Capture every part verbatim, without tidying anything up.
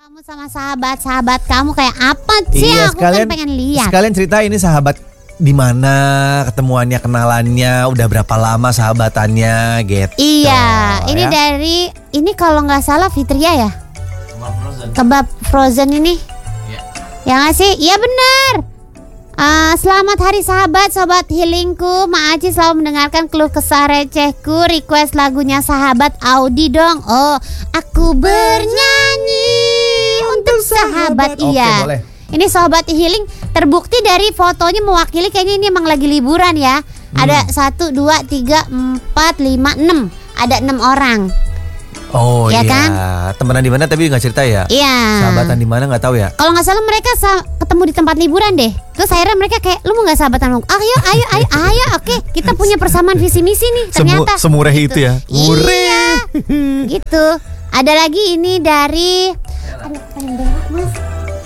Kamu sama sahabat-sahabat kamu kayak apa sih? Iya, aku sekalian, kan pengen lihat. Sekalian cerita ini sahabat di mana ketemuannya, kenalannya, udah berapa lama sahabatannya gitu. Iya, ini ya. dari ini kalau nggak salah Fitria ya. Kebab frozen. Kebab frozen ini. Iya. Ya nggak sih? Iya benar. Uh, selamat hari sahabat, sobat healingku. Ma Aci selalu mendengarkan keluh kesah recehku. Request lagunya sahabat Audi dong. Oh, aku bernyanyi untuk sahabat. Oke, Iya. boleh. Ini sobat healing terbukti dari fotonya mewakili kayaknya ini emang lagi liburan ya. Ada satu, dua, tiga, empat, lima, enam. Ada enam orang. Oh Ya iya, kan? temenan di mana tapi nggak cerita ya? Iya. Sahabatan di mana nggak tahu ya? Kalau nggak salah mereka sa- ketemu di tempat liburan deh. Terus akhirnya mereka kayak, lu mau nggak sahabatan? Ayo, ayo, ayo, ayo. Oke, kita punya persamaan visi misi nih. Ternyata. Semu- semurah itu ya. Iya. Gitu. Ada lagi ini dari. Aduh, pengen berak, Mas.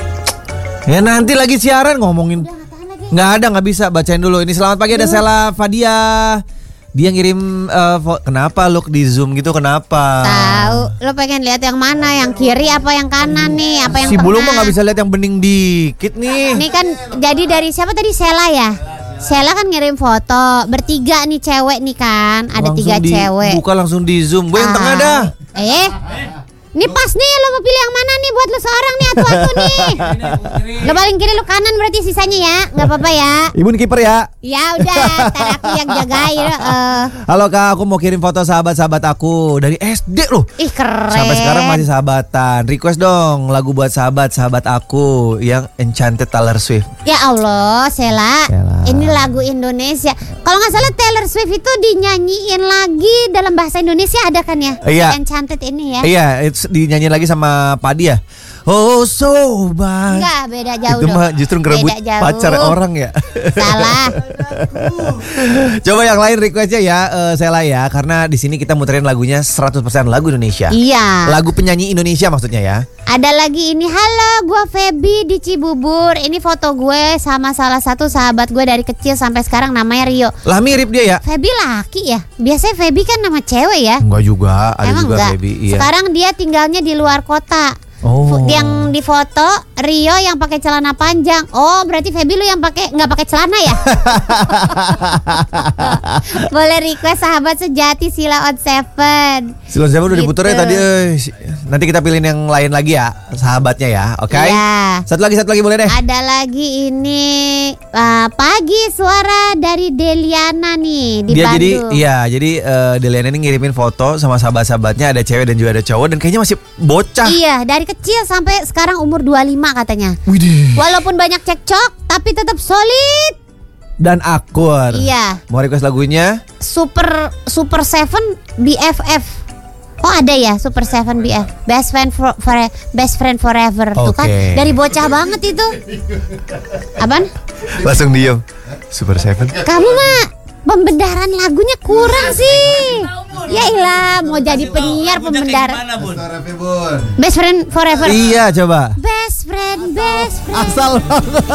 Ya nanti lagi siaran ngomongin. Udah nggak tahan lagi. Nggak ada, nggak bisa, bacain dulu. Ini selamat pagi ada Sela Fadia. Dia ngirim uh, fo- kenapa look di Zoom gitu, kenapa? Tahu, lo pengen lihat yang mana? Yang kiri apa yang kanan nih? Apa yang Si tengah? Bulung mah nggak bisa lihat yang bening dikit nih. Ini kan jadi dari siapa tadi? Sela ya. Sela kan ngirim foto bertiga nih cewek nih kan. Ada Langsung tiga di- cewek. Buka langsung di Zoom. Gue yang tengah Ah. dah. Eh, ini pas nih lo mau pilih yang mana nih buat lo seorang nih atau aku nih? Lo paling kiri lo kanan berarti sisanya ya, nggak apa-apa ya. Ibu kiper ya. Ya udah, ntar aku yang jagain. eh. Halo Kak, aku mau kirim foto sahabat-sahabat aku dari S D loh. Ih keren. Sampai sekarang masih sahabatan. Request dong lagu buat sahabat-sahabat aku yang Enchanted Taylor Swift. Ya Allah, Sela. Sela. Ini lagu Indonesia. Kalau nggak salah Taylor Swift itu dinyanyiin lagi dalam bahasa Indonesia ada kan ya? Iya. Si Enchanted ini ya. Iya, itu dinyanyi lagi sama Padi ya. Oh sobat. Enggak, beda jauh Itu dong. mah justru ngerebut Beda jauh. pacar orang ya. Salah. Coba yang lain requestnya ya, uh, Sela ya, karena di sini kita muterin lagunya seratus persen lagu Indonesia. Iya. Lagu penyanyi Indonesia maksudnya ya. Ada lagi ini, halo gue Feby di Cibubur. Ini foto gue sama salah satu sahabat gue dari kecil sampai sekarang namanya Rio. Lah mirip dia ya. Feby laki ya? Biasanya Feby kan nama cewek ya? Enggak juga, ada Emang juga enggak? baby. Iya. Sekarang dia tinggalnya di luar kota. Oh. Fu- Yang di foto Rio yang pakai celana panjang. Oh, berarti Feby lu yang pakai nggak pakai celana ya? Boleh request sahabat sejati Sila on Seven. Silon siapa udah Gitu. diputer ya tadi. eh. Nanti kita pilihin yang lain lagi ya, sahabatnya ya. Oke. Iya. Satu lagi, satu lagi boleh deh. Ada lagi ini uh, pagi suara dari Deliana nih di Dia jadi Bandung. iya, jadi eh, Deliana ini ngirimin foto sama sahabat-sahabatnya, ada cewek dan juga ada cowok dan kayaknya masih bocah. Iya, dari kecil sampai sekarang umur dua puluh lima katanya. Widih. Walaupun banyak cekcok tapi tetap solid. Dan akur. Iya. Mau request lagunya? Super Super Seven B F F. Oh ada ya Super Seven B F. Best friend for, for- best friend forever. Tuh kan Oke. dari bocah banget itu. Apaan? Langsung diem. Super Seven. Kamu mah pembedaran lagunya kurang sih. Ya ilah mau jadi penyiar pembedaran. Mana, Bun? Best friend forever. Iya, coba. Best friend, best friend. Asal banget.